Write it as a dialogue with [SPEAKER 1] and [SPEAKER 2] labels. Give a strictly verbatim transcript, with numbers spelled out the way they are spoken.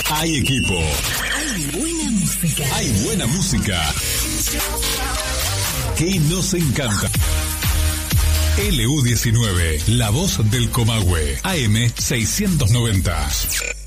[SPEAKER 1] Hay equipo.
[SPEAKER 2] Hay buena música.
[SPEAKER 1] Hay buena música. Que nos encanta. L U diecinueve, la voz del Comahue, A M seiscientos noventa.